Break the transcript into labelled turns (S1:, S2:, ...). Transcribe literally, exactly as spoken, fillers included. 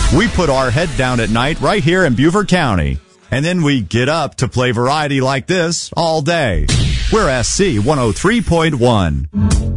S1: We put our head down at night right here in Beaufort County. And then we get up to play variety like this all day. We're S C one oh three point one.